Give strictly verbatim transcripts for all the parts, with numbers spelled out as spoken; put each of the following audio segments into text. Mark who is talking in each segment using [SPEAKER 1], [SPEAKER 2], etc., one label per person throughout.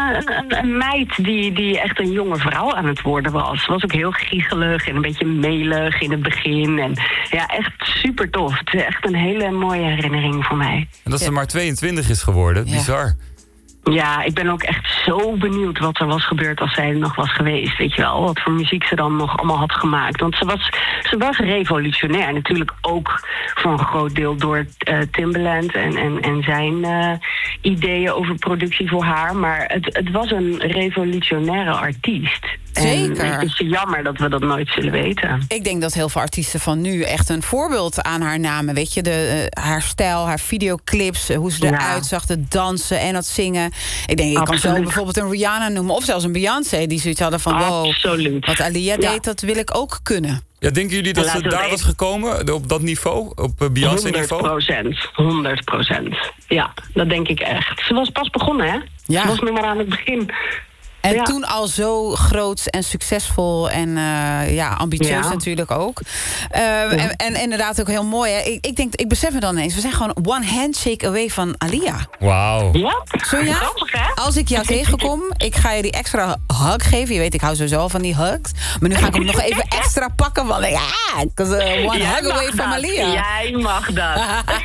[SPEAKER 1] een, een, een meid die, die echt een jonge vrouw aan het worden was. Ze was ook heel giechelig en een beetje melig in het begin. En ja, echt super tof. Het is echt een hele mooie herinnering voor mij.
[SPEAKER 2] En dat ze maar tweeëntwintig is geworden,
[SPEAKER 3] Ja.
[SPEAKER 2] bizar.
[SPEAKER 1] Ja, ik ben ook echt zo benieuwd wat er was gebeurd als zij er nog was geweest. Weet je wel, wat voor muziek ze dan nog allemaal had gemaakt. Want ze was, ze was revolutionair. Natuurlijk ook voor een groot deel door uh, Timbaland en, en, en zijn uh, ideeën over productie voor haar. Maar het, het was een revolutionaire artiest.
[SPEAKER 3] Zeker.
[SPEAKER 1] En het is jammer dat we dat nooit zullen weten.
[SPEAKER 3] Ik denk dat heel veel artiesten van nu echt een voorbeeld aan haar namen. Weet je, de, uh, haar stijl, haar videoclips, uh, hoe ze eruit zag, de dansen en het zingen. Ik denk, ik
[SPEAKER 1] Absoluut.
[SPEAKER 3] kan zo bijvoorbeeld een Rihanna noemen, of zelfs een Beyoncé, die zoiets hadden van, wow,
[SPEAKER 1] Absoluut.
[SPEAKER 3] wat Aaliyah
[SPEAKER 1] Ja.
[SPEAKER 3] deed, dat wil ik ook kunnen.
[SPEAKER 2] Ja, denken jullie dat
[SPEAKER 1] Laten
[SPEAKER 2] ze
[SPEAKER 1] we
[SPEAKER 2] daar
[SPEAKER 1] even-
[SPEAKER 2] was gekomen, op dat niveau, op uh, Beyoncé-niveau?
[SPEAKER 1] honderd procent. honderd procent. Ja, dat denk ik echt. Ze was pas begonnen, hè?
[SPEAKER 3] Ja.
[SPEAKER 1] Ze was nog maar aan het begin.
[SPEAKER 3] En
[SPEAKER 1] Ja.
[SPEAKER 3] toen al zo groot en succesvol en uh, ja, ambitieus
[SPEAKER 1] Ja.
[SPEAKER 3] natuurlijk ook. Uh, en, en inderdaad ook heel mooi. Hè? Ik, ik denk, ik besef me dan eens, we zijn gewoon one handshake away van Aaliyah.
[SPEAKER 2] Wauw.
[SPEAKER 1] Ja,
[SPEAKER 3] Sonja,
[SPEAKER 1] grappig, hè?
[SPEAKER 3] als ik jou tegenkom, ik ga je die extra hug geven. Je weet, ik hou sowieso al van die hugs. Maar nu ga ik hem nog even extra pakken. Want ja, cause, uh, one
[SPEAKER 1] Jij
[SPEAKER 3] hug
[SPEAKER 1] mag
[SPEAKER 3] away
[SPEAKER 1] dat.
[SPEAKER 3] van Aaliyah.
[SPEAKER 1] Jij mag dat.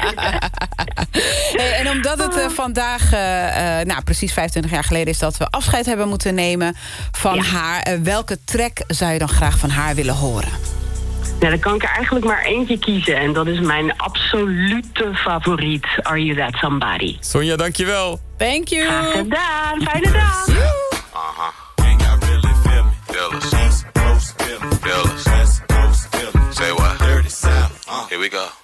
[SPEAKER 3] Hey, en omdat het uh, vandaag, uh, uh, nou precies vijfentwintig jaar geleden is dat we afscheid hebben moeten nemen van
[SPEAKER 1] Ja.
[SPEAKER 3] haar. Uh, welke track zou je dan graag van haar willen horen?
[SPEAKER 1] Ja, dan kan ik er eigenlijk maar eentje kiezen. En dat is mijn absolute favoriet. Are You That Somebody?
[SPEAKER 2] Sonja, dankjewel.
[SPEAKER 3] Thank you.
[SPEAKER 1] Graag gedaan. Fijne dag.
[SPEAKER 4] Uh-huh. Ain't got really feel me. Feel us. East Coast, feel me. Feel us. West Coast, feel me. Say what? Dirty South. Uh. Here we go.